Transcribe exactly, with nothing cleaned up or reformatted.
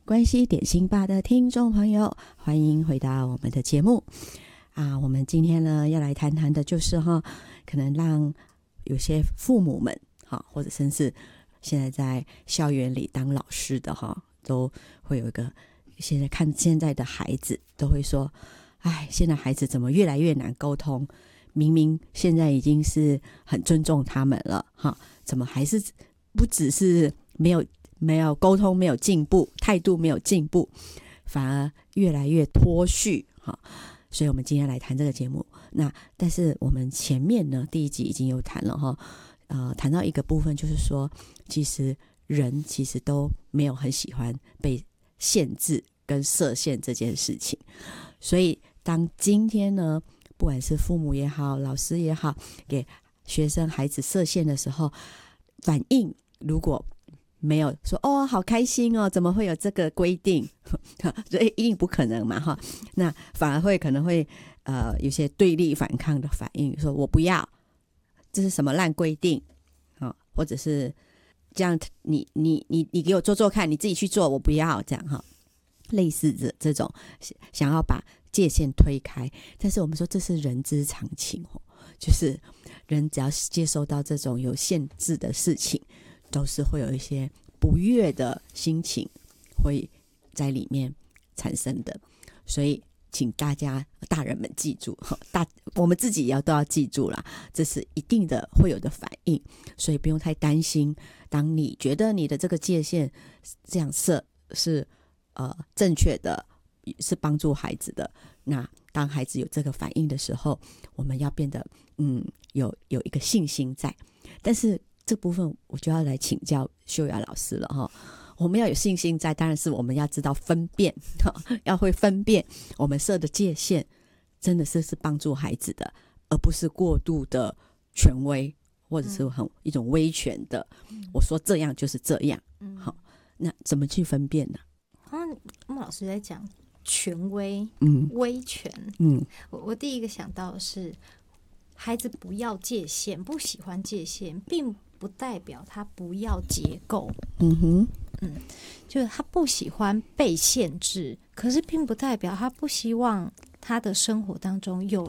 关系点心吧的听众朋友，欢迎回到我们的节目啊！我们今天呢要来谈谈的就是哈，可能让有些父母们哈，或者甚至现在在校园里当老师的哈，都会有一个现在看现在的孩子都会说，哎，现在孩子怎么越来越难沟通？明明现在已经是很尊重他们了哈，怎么还是不只是没有没有沟通，没有进步，态度没有进步，反而越来越脱序哈。所以我们今天来谈这个节目。那但是我们前面呢第一集已经有谈了哈，呃，谈到一个部分就是说，其实人其实都没有很喜欢被限制跟设限这件事情。所以当今天呢，不管是父母也好，老师也好，给学生孩子设限的时候，反应如果没有说哦好开心哦，怎么会有这个规定，所以一定不可能嘛哈。那反而会可能会呃有些对立反抗的反应，说我不要，这是什么烂规定啊，或者是这样你你你你给我做做看，你自己去做，我不要这样哈。类似这这种想要把界限推开，但是我们说这是人之常情哦，就是人只要接收到这种有限制的事情，都是会有一些不悦的心情会在里面产生的。所以请大家大人们记住，大我们自己也要都要记住啦，这是一定的会有的反应，所以不用太担心。当你觉得你的这个界限这样设是呃正确的，是帮助孩子的，那当孩子有这个反应的时候，我们要变得嗯有有一个信心在。但是这部分我就要来请教秀雅老师了哈。我们要有信心在，当然是我们要知道分辨，要会分辨我们设的界限真的是是帮助孩子的，而不是过度的权威，或者是很一种威权的，嗯、我说这样就是这样。好，那怎么去分辨呢？ 啊，我们老师在讲权威、 嗯、 威权。 嗯， 我我第一个想到的是，孩子不要界限，不喜欢界限，并不代表他不要结构。 嗯哼， 嗯，就是他不喜欢被限制，可是并不代表他不希望他的生活当中有